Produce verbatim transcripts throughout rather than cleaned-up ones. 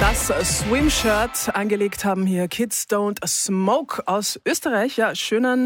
Das Swimshirt angelegt haben hier Kids Don't Smoke aus Österreich. Ja, schönen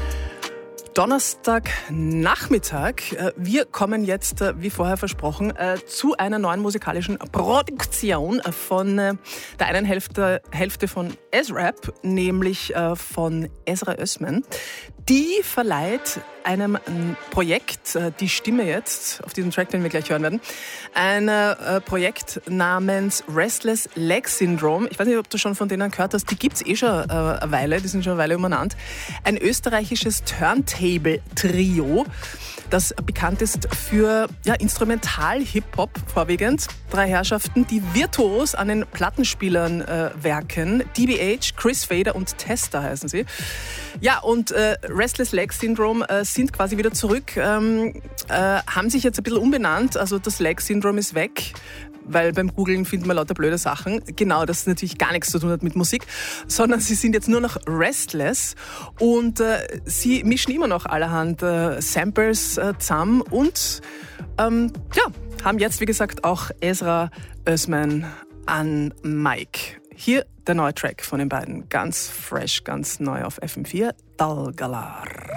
Donnerstagnachmittag. Wir kommen jetzt, wie vorher versprochen, zu einer neuen musikalischen Produktion von der einen Hälfte, Hälfte von S-Rap, nämlich von Ezra Özmen. Die verleiht einem Projekt, die Stimme jetzt, auf diesem Track, den wir gleich hören werden, ein äh, Projekt namens Restless Leg Syndrome. Ich weiß nicht, ob du schon von denen gehört hast, die gibt's eh schon äh, eine Weile, die sind schon eine Weile umbenannt. Ein österreichisches Turntable-Trio, das bekannt ist für ja, Instrumental-Hip-Hop vorwiegend. Drei Herrschaften, die virtuos an den Plattenspielern äh, werken. D B H, Chris Fader und Tester heißen sie. Ja, und äh, Restless Leg Syndrome äh, sind quasi wieder zurück, ähm, äh, haben sich jetzt ein bisschen umbenannt. Also das Leg Syndrome ist weg, weil beim Googlen findet man lauter blöde Sachen. Genau, das natürlich gar nichts zu tun hat mit Musik, sondern sie sind jetzt nur noch Restless und äh, sie mischen immer noch allerhand äh, Samples äh, zusammen und ähm, ja, haben jetzt, wie gesagt, auch Ezra Özmen an Mic. Hier der neue Track von den beiden, ganz fresh, ganz neu auf F M vier, Dalgalar.